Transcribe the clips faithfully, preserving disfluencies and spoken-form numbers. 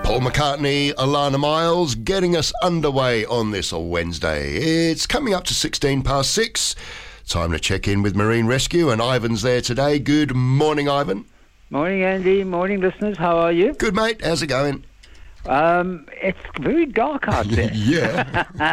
Paul McCartney, Alana Miles, getting us underway on this Wednesday. It's coming up to sixteen past six. Time to check in with Marine Rescue, and Ivan's there today. Good morning, Ivan. Morning, Andy. Morning, listeners. How are you? Good, mate. How's it going? Um, it's very dark out there. Yeah.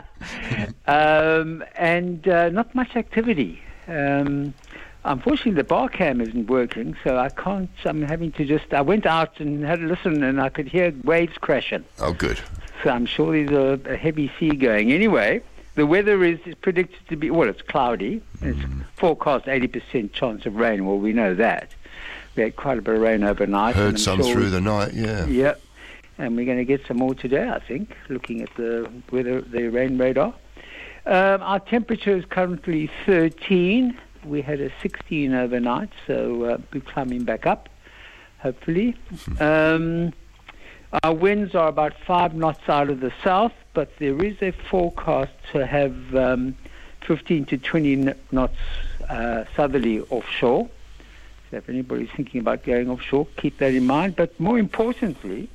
um, and uh, not much activity. Um, unfortunately, the bar cam isn't working, so I can't. I'm having to just. I went out and had a listen, and I could hear waves crashing. Oh, good. So I'm sure there's a, a heavy sea going. Anyway, the weather is, is predicted to be. Well, it's cloudy. It's Mm. forecast eighty percent chance of rain. Well, we know that. We had quite a bit of rain overnight. Heard and I'm some sure through we- the night, yeah. Yeah. And we're going to get some more today, I think, looking at the weather, the rain radar. Um, our temperature is currently thirteen. We had a sixteen overnight, so uh, we're climbing back up, hopefully. um, our winds are about five knots out of the south, but there is a forecast to have um, fifteen to twenty knots uh, southerly offshore. So if anybody's thinking about going offshore, keep that in mind. But more importantly,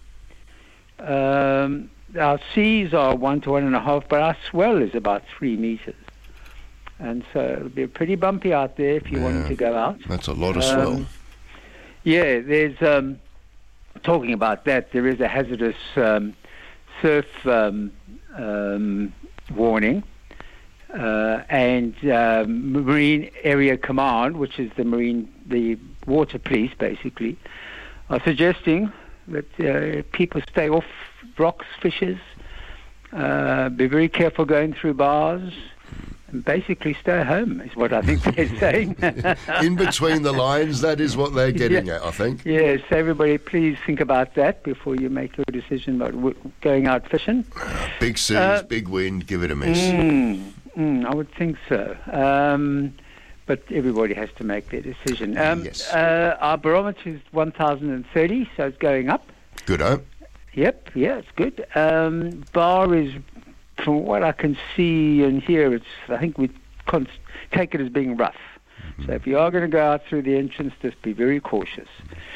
Um, our seas are one to one and a half, but our swell is about three meters. And so it'll be pretty bumpy out there if you Yeah. wanted to go out. That's a lot of Um, swell. Yeah, there's, um, talking about that, there is a hazardous um, surf um, um, warning. Uh, and um, Marine Area Command, which is the Marine, the water police basically, are suggesting that uh, people stay off rocks, fishes, uh, be very careful going through bars, and basically stay home is what I think they're saying. In between the lines, that is what they're getting Yeah. at, I think. Yes, everybody please think about that before you make your decision about w- going out fishing. Big seas, Uh, big wind, give it a miss. Mm, mm, I would think so. Um, but everybody has to make their decision. Um, Yes. uh, our barometer is one thousand thirty, so it's going up. Good, oh? Yep, yeah, it's good. Um, bar is, from what I can see and hear, it's. I think we con- take it as being rough. So if you are going to go out through the entrance, just be very cautious.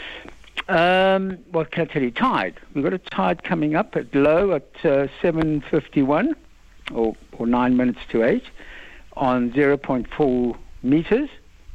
Um, what can I tell you? Tide. We've got a tide coming up at low at uh, seven fifty-one, or or nine minutes to eight, on zero point four meters.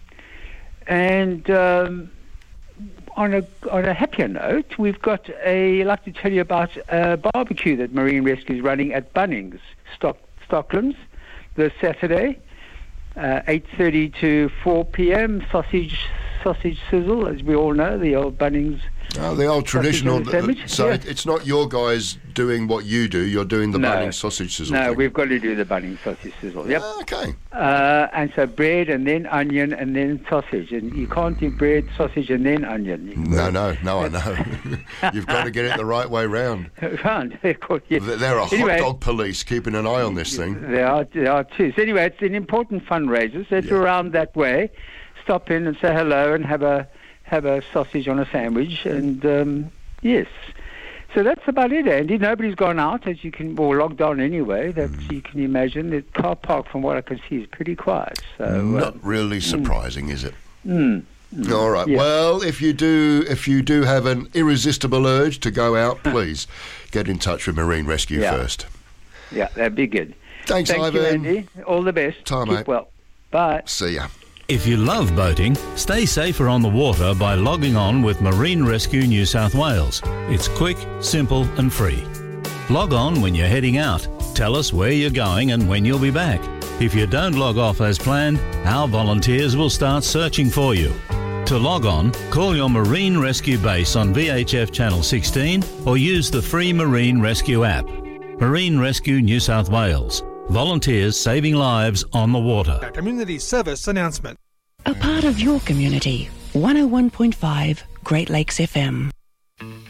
And um, on a on a happier note, we've got a. I'd like to tell you about a barbecue that Marine Rescue is running at Bunnings, Stock, Stocklands, this Saturday, uh, eight thirty to four p.m. Sausage sausage sizzle, as we all know, the old Bunnings. Oh, the old traditional. and sandwich, So yeah. it, it's not your guys doing what you do. You're doing the No. Bunnings sausage sizzle No, thing. we've got to do the Bunnings sausage sizzle. Yep. Ah, okay. Uh, and so bread and then onion and then sausage. And you can't do bread, sausage and then onion. You No, no, no, I know. You've got to get it the right way round. Round. Of course, yes. They're a hot Anyway, dog police keeping an eye on this thing. There are, there are too. So anyway, it's an important fundraiser. So if Yeah. you're around that way, stop in and say hello and have a have a sausage on a sandwich. And um, yes, so that's about it, Andy. Nobody's gone out, as you can, or logged on anyway. That you can imagine. The car park, from what I can see, is pretty quiet. So Not um, really surprising, is it? mm, All right. Yeah. Well, if you do, if you do have an irresistible urge to go out, please get in touch with Marine Rescue Yeah. first. yeah, that'd be good. Thanks, Thank Ivan. you, Andy. All the best. Ta, Keep mate. well. Bye. See ya. If you love boating, stay safer on the water by logging on with Marine Rescue New South Wales. It's quick, simple and free. Log on when you're heading out. Tell us where you're going and when you'll be back. If you don't log off as planned, our volunteers will start searching for you. To log on, call your Marine Rescue base on V H F Channel sixteen or use the free Marine Rescue app. Marine Rescue New South Wales. Volunteers saving lives on the water. A community service announcement. A part of your community. one oh one point five Great Lakes F M.